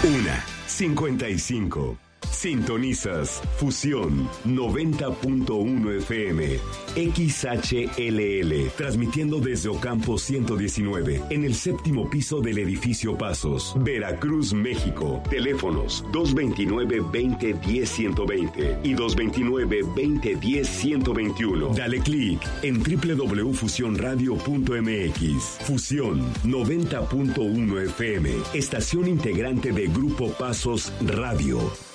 1:55. Sintonizas Fusión 90.1 FM, XHLL, transmitiendo desde Ocampo 119, en el 7º piso del edificio Pasos, Veracruz, México. Teléfonos 229-2010-120 y 229-2010-121. Dale clic en www.fusionradio.mx. Fusión 90.1 FM, estación integrante de Grupo Pasos Radio.